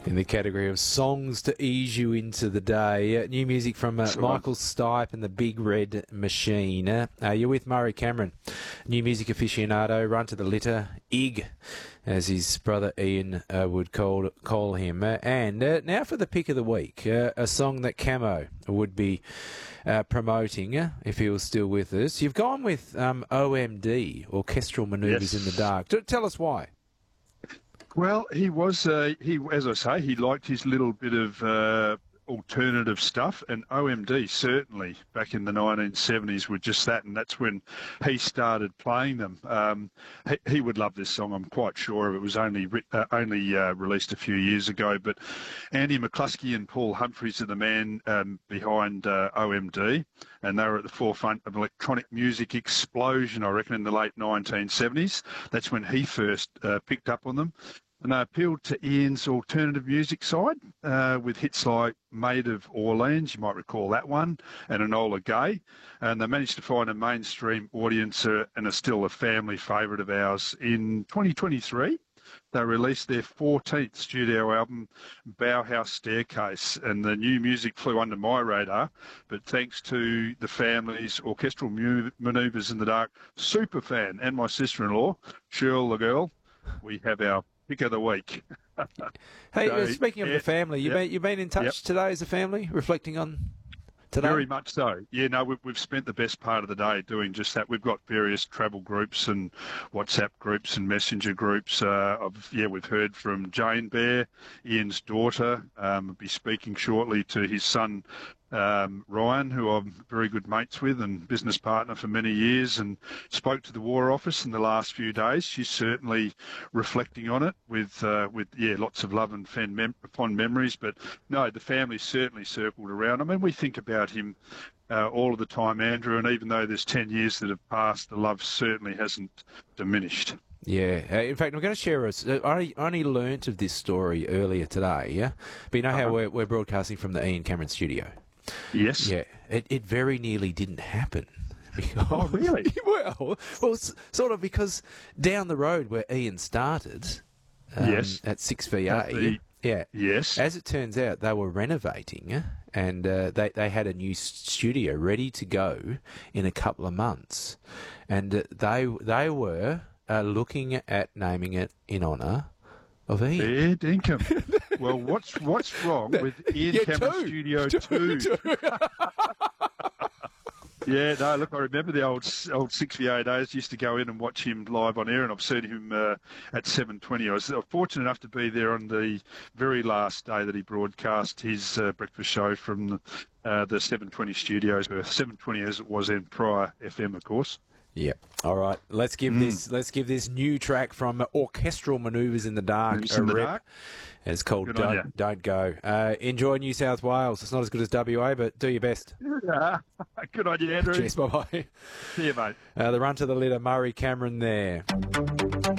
In the category of songs to ease you into the day, new music from Michael Stipe and the Big Red Machine. You're with Murray Cameron, new music aficionado, run to the litter, Ig, as his brother Ian would call him. And now for the pick of the week, a song that Camo would be promoting, if he was still with us. You've gone with OMD, Orchestral Manoeuvres in the Dark. Tell us why. Well, he was, as I say, he liked his little bit of alternative stuff, and OMD certainly back in the 1970s were just that, and that's when he started playing them. He would love this song, I'm quite sure. It was only released a few years ago, but Andy McCluskey and Paul Humphreys are the man behind OMD, and they were at the forefront of electronic music explosion, I reckon, in the late 1970s. That's when he first picked up on them. And they appealed to Ian's alternative music side with hits like Maid of Orleans, you might recall that one, and Enola Gay. And they managed to find a mainstream audience and are still a family favourite of ours. In 2023, they released their 14th studio album, Bauhaus Staircase, and the new music flew under my radar. But thanks to the family's Orchestral Manoeuvres in the Dark super fan and my sister-in-law, Cheryl the girl, we have our pick of the week. Hey, So, speaking of the family, you've been in touch today as a family, reflecting on today? Very much so. Yeah, no, we've spent the best part of the day doing just that. We've got various travel groups and WhatsApp groups and messenger groups. We've heard from Jane Bear, Ian's daughter. I'll be speaking shortly to his son, Ryan, who I'm very good mates with and business partner for many years, and spoke to the War Office in the last few days. She's certainly reflecting on it with lots of love and fond memories. But no, the family certainly circled around. I mean, we think about him all of the time, Andrew, and even though there's 10 years that have passed, the love certainly hasn't diminished. Yeah. In fact, I'm going to share I only learnt of this story earlier today, yeah? But you know how we're broadcasting from the Ian Cameron studio? Yes. Yeah. It very nearly didn't happen. Because, oh, really? well, sort of, because down the road where Ian started, yes, at 6VA, yeah, yes. As it turns out, they were renovating, and they had a new studio ready to go in a couple of months, and they were looking at naming it in honour of Ian. Fair dinkum. Well, what's wrong with Ian Cameron Studio 2? Yeah, no, look, I remember the old 6VA days. Used to go in and watch him live on air, and I've seen him at 7:20. I was fortunate enough to be there on the very last day that he broadcast his breakfast show from the 7:20 studios, 7:20 as it was in Prior FM, of course. Yep. All right. Let's give this new track from Orchestral Manoeuvres in the Dark a rip. It's called Don't Go. Enjoy New South Wales. It's not as good as WA, but do your best. Good on you, Andrew. Cheers. Bye-bye. See you, mate. The run to the litter, Murray Cameron there.